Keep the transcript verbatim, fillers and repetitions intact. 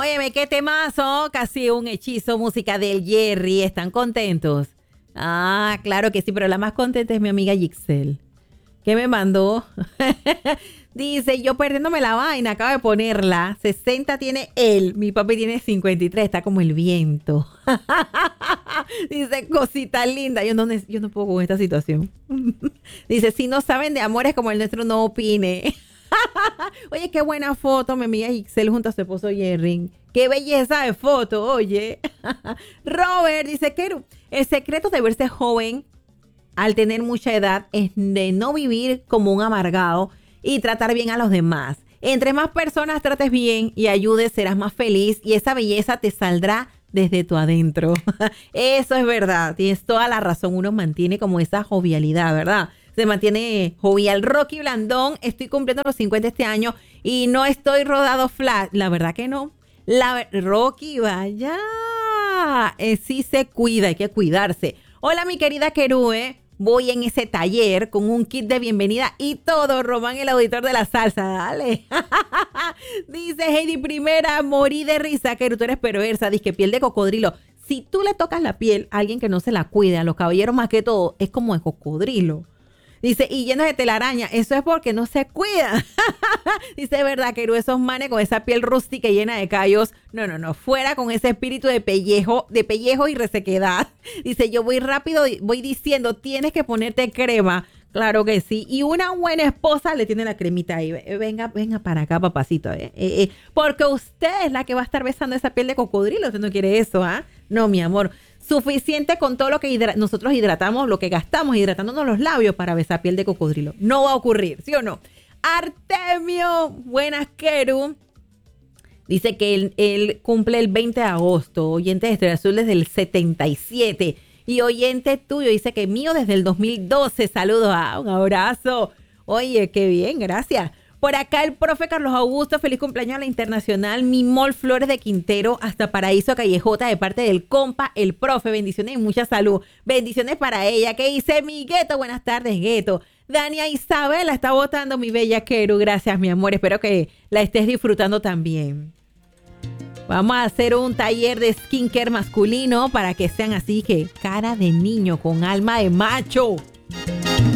Óyeme, qué temazo, casi un hechizo, música del Jerry. ¿Están contentos? Ah, claro que sí, pero la más contenta es mi amiga Gixel, que me mandó. Dice, yo perdiéndome la vaina, acabo de ponerla. sesenta tiene él, mi papi tiene cincuenta y tres, está como el viento. Dice, cosita linda. Yo no, yo no puedo con esta situación. Dice, si no saben de amores como el nuestro, no opine. Oye, qué buena foto, mi amiga Gixel junto a su esposo Jerry. Qué belleza de foto, oye. Robert dice, que el secreto de verse joven al tener mucha edad es de no vivir como un amargado y tratar bien a los demás. Entre más personas trates bien y ayudes, serás más feliz y esa belleza te saldrá desde tu adentro. Eso es verdad, tienes toda la razón. Uno mantiene como esa jovialidad, ¿verdad? Se mantiene jovial. Rocky Blandón, estoy cumpliendo los cincuenta este año y no estoy rodado flash. La verdad que no. La, Rocky, vaya. Eh, sí se cuida, hay que cuidarse. Hola, mi querida Querue. Voy en ese taller con un kit de bienvenida y todo. Román, el auditor de la salsa. Dale. Dice Heidi Primera, morí de risa. Que tú eres perversa. Dice que piel de cocodrilo. Si tú le tocas la piel a alguien que no se la cuide, a los caballeros más que todo, es como de cocodrilo. Dice, y llenos de telaraña, eso es porque no se cuida. Dice, verdad, que esos manes con esa piel rústica y llena de callos. No, no, no, fuera con ese espíritu de pellejo, de pellejo y resequedad. Dice, yo voy rápido, voy diciendo, tienes que ponerte crema. Claro que sí. Y una buena esposa le tiene la cremita ahí. Venga, venga para acá, papacito. Eh, eh, eh. Porque usted es la que va a estar besando esa piel de cocodrilo. Usted no quiere eso, ¿ah? ¿eh? No, mi amor. Suficiente con todo lo que hidra- nosotros hidratamos, lo que gastamos hidratándonos los labios para besar piel de cocodrilo. No va a ocurrir, ¿sí o no? Artemio, buenas, Keru. Dice que él, él cumple el veinte de agosto. Oyente de Estrella Azul desde el setenta y siete. Y oyente tuyo dice que mío desde el dos mil doce. Saludos, ah, un abrazo. Oye, qué bien, gracias. Por acá el profe Carlos Augusto, feliz cumpleaños a la Internacional Mimol Flores de Quintero hasta Paraíso Callejota de parte del compa, el profe. Bendiciones y mucha salud. Bendiciones para ella. ¿Qué dice mi Gueto? Buenas tardes, Gueto. Dania Isabela está votando, mi bella Keru. Gracias, mi amor. Espero que la estés disfrutando también. Vamos a hacer un taller de skincare masculino para que sean así que cara de niño con alma de macho.